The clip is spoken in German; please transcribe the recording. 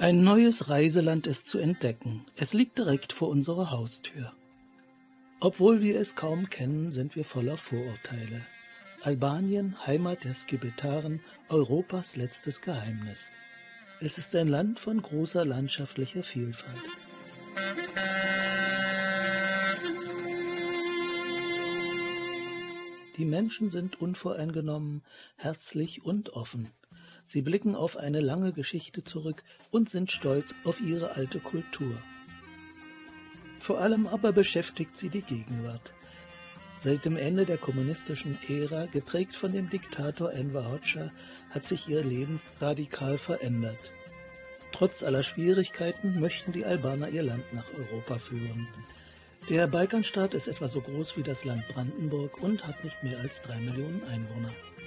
Ein neues Reiseland ist zu entdecken. Es liegt direkt vor unserer Haustür. Obwohl wir es kaum kennen, sind wir voller Vorurteile. Albanien, Heimat der Skibetaren, Europas letztes Geheimnis. Es ist ein Land von großer landschaftlicher Vielfalt. Die Menschen sind unvoreingenommen, herzlich und offen. Sie blicken auf eine lange Geschichte zurück und sind stolz auf ihre alte Kultur. Vor allem aber beschäftigt sie die Gegenwart. Seit dem Ende der kommunistischen Ära, geprägt von dem Diktator Enver Hoxha, hat sich ihr Leben radikal verändert. Trotz aller Schwierigkeiten möchten die Albaner ihr Land nach Europa führen. Der Balkanstaat ist etwa so groß wie das Land Brandenburg und hat nicht mehr als 3 Millionen Einwohner.